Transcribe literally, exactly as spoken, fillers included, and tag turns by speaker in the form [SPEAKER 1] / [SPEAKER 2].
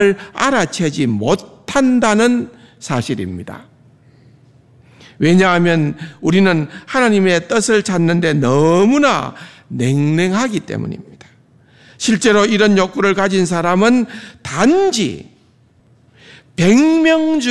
[SPEAKER 1] 알아채지 못한다는 사실입니다. 왜냐하면 우리는 하나님의 뜻을 찾는데 너무나 냉랭하기 때문입니다. 실제로 이런 욕구를 가진 사람은 단지 백 명